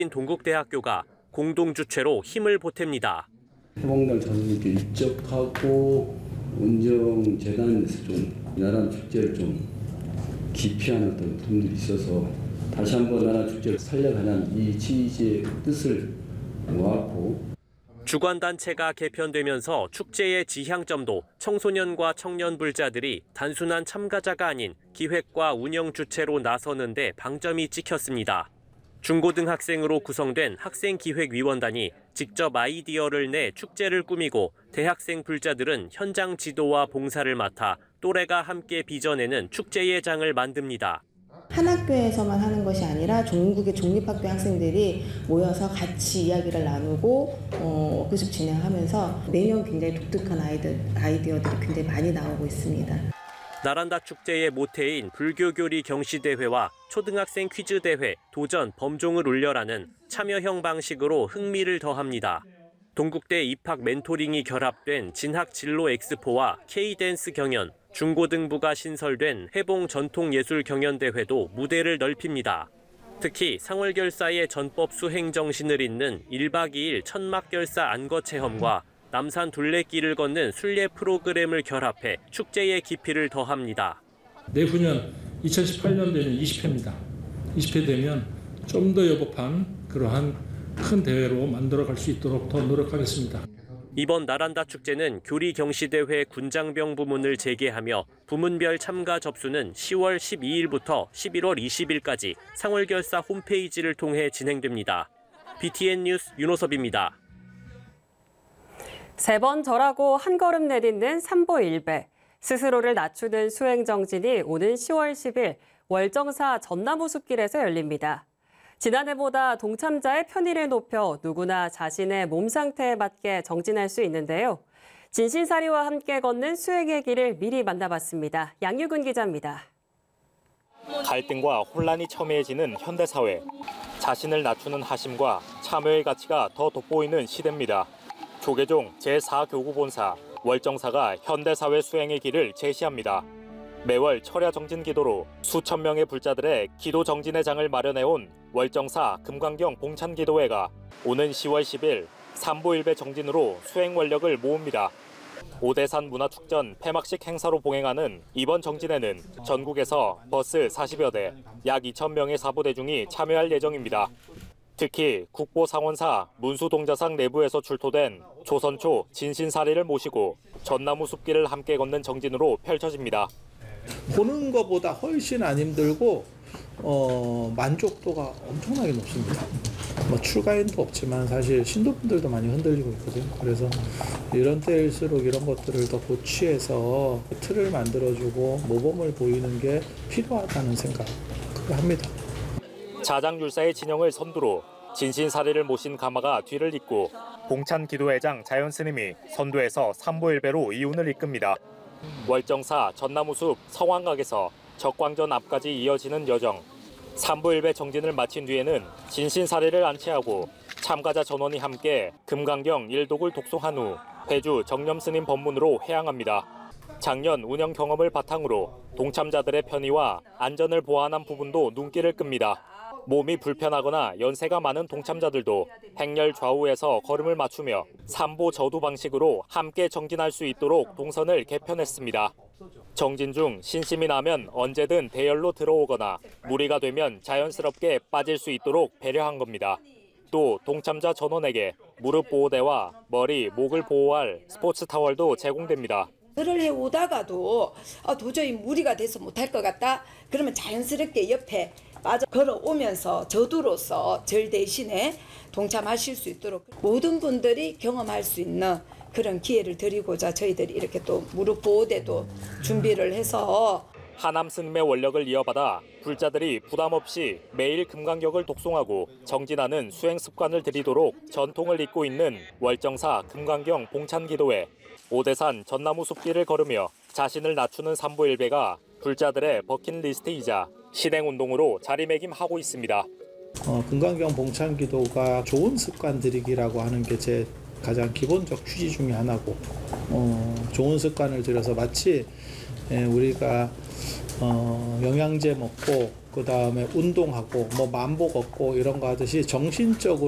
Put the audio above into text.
동국대학교가 공동 주최로 힘을 보탭니다. 해봉당 자손님께 입적하고 운정재단에서 좀 나라 축제를 좀 기피하는 어떤 분들이 있어서 다시 한번 나라 축제를 살려가는 이 취지의 뜻을 모았고, 주관단체가 개편되면서 축제의 지향점도 청소년과 청년 불자들이 단순한 참가자가 아닌 기획과 운영 주체로 나서는 데 방점이 찍혔습니다. 중고등학생으로 구성된 학생기획위원단이 직접 아이디어를 내 축제를 꾸미고 대학생 불자들은 현장 지도와 봉사를 맡아 또래가 함께 빚어내는 축제의 장을 만듭니다. 한 학교에서만 하는 것이 아니라 전국의 종립학교 학생들이 모여서 같이 이야기를 나누고 워크숍 진행하면서 매년 굉장히 독특한 아이디어들이 굉장히 많이 나오고 있습니다. 나란다 축제의 모태인 불교교리 경시대회와 초등학생 퀴즈대회, 도전, 범종을 울려라는 참여형 방식으로 흥미를 더합니다. 동국대 입학 멘토링이 결합된 진학 진로 엑스포와 K-댄스 경연, 중고등부가 신설된 해봉 전통예술 경연대회도 무대를 넓힙니다. 특히 상월결사의 전법 수행 정신을 잇는 1박 2일 천막결사 안거 체험과 남산 둘레길을 걷는 순례 프로그램을 결합해 축제의 깊이를 더합니다. 내후년 2018년도에는 20회입니다. 20회 되면 좀 더 여법한 그러한 큰 대회로 만들어갈 수 있도록 더 노력하겠습니다. 이번 나란다 축제는 교리 경시대회 군장병 부문을 재개하며 부문별 참가 접수는 10월 12일부터 11월 20일까지 상월결사 홈페이지를 통해 진행됩니다. BTN 뉴스 윤호섭입니다. 3번 절하고 한 걸음 내딛는 삼보일배. 스스로를 낮추는 수행정진이 오는 10월 10일 월정사 전나무숲길에서 열립니다. 지난해보다 동참자의 편의를 높여 누구나 자신의 몸 상태에 맞게 정진할 수 있는데요. 진신사리와 함께 걷는 수행의 길을 미리 만나봤습니다. 양유근 기자입니다. 갈등과 혼란이 첨예해지는 현대사회. 자신을 낮추는 하심과 참여의 가치가 더 돋보이는 시대입니다. 조계종 제4교구본사 월정사가 현대사회 수행의 길을 제시합니다. 매월 철야 정진 기도로 수천 명의 불자들의 기도 정진의 장을 마련해온 월정사 금강경 봉찬기도회가 오는 10월 10일 삼보일배 정진으로 수행 원력을 모읍니다. 오대산 문화축전 폐막식 행사로 봉행하는 이번 정진에는 전국에서 버스 40여 대, 약 2,000명의 사보대중이 참여할 예정입니다. 특히 국보상원사 문수동자상 내부에서 출토된 조선초 진신사리를 모시고 전나무 숲길을 함께 걷는 정진으로 펼쳐집니다. 보는 것보다 훨씬 안 힘들고 만족도가 엄청나게 높습니다. 출가인도 없지만 사실 신도분들도 많이 흔들리고 있거든요. 그래서 이런 때일수록 이런 것들을 더 고취해서 틀을 만들어주고 모범을 보이는 게 필요하다는 생각을 합니다. 자장율사의 진영을 선두로 진신사리를 모신 가마가 뒤를 잇고 봉찬기도회장 자연스님이 선두에서 삼보일배로 이운을 이끕니다. 월정사 전나무숲 성황각에서 적광전 앞까지 이어지는 여정. 삼보일배 정진을 마친 뒤에는 진신사리를 안치하고 참가자 전원이 함께 금강경 1독을 독송한 후 회주 정념스님 법문으로 회항합니다. 작년 운영 경험을 바탕으로 동참자들의 편의와 안전을 보완한 부분도 눈길을 끕니다. 몸이 불편하거나 연세가 많은 동참자들도 행렬 좌우에서 걸음을 맞추며 삼보 저두 방식으로 함께 정진할 수 있도록 동선을 개편했습니다. 정진 중 신심이 나면 언제든 대열로 들어오거나 무리가 되면 자연스럽게 빠질 수 있도록 배려한 겁니다. 또 동참자 전원에게 무릎 보호대와 머리, 목을 보호할 스포츠 타월도 제공됩니다. 절을 해오다가도 도저히 무리가 돼서 못할 것 같다. 그러면 자연스럽게 옆에 빠져 걸어오면서 저두로서 절 대신에 동참하실 수 있도록 모든 분들이 경험할 수 있는 그런 기회를 드리고자 저희들이 이렇게 또 무릎 보호대도 준비를 해서 하남 스님의 원력을 이어받아 불자들이 부담 없이 매일 금강경을 독송하고 정진하는 수행 습관을 들이도록 전통을 잇고 있는 월정사 금강경 봉찬기도회. 오대산 전나무 숲길을 걸으며 자신을 낮추는 삼보일배가 불자들의 버킷리스트이자 실행운동으로 자리매김하고 있습니다. 금강경 봉찬기도가 좋은 습관 들이기라고 하는 게 제 가장 기본적 취지 중에 하나고 좋은 습관을 들여서 마치 우리가 영양제 먹고 그다음에 운동하고 뭐 만보 걷고 이런 거 하듯이 정신적으로